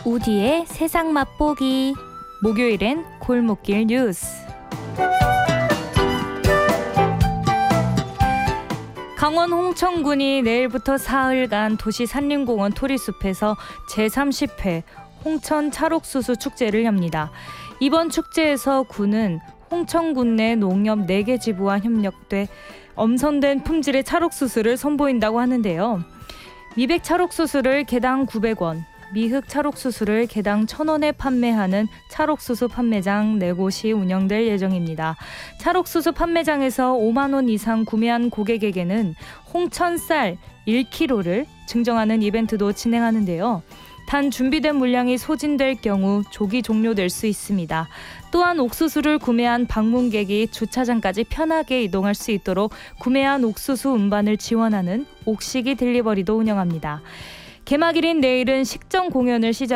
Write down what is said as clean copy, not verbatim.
우디의 세상 맛보기. 목요일엔 골목길 뉴스. 강원 홍천군이 내일부터 사흘간 도시 산림공원 토리숲에서 제30회 홍천 찰옥수수 축제를 엽니다. 이번 축제에서 군은 홍천군 내 농협 4개 지부와 협력돼 엄선된 품질의 찰옥수수를 선보인다고 하는데요. 미백 찰옥수수를 개당 900원, 미흑 찰옥수수를 개당 1,000원에 판매하는 찰옥수수 판매장 4곳이 운영될 예정입니다. 찰옥수수 판매장에서 5만 원 이상 구매한 고객에게는 홍천쌀 1kg를 증정하는 이벤트도 진행하는데요. 단 준비된 물량이 소진될 경우 조기 종료될 수 있습니다. 또한 옥수수를 구매한 방문객이 주차장까지 편하게 이동할 수 있도록 구매한 옥수수 운반을 지원하는 옥시기 딜리버리도 운영합니다. 개막일인 내일은 식전 공연을 시작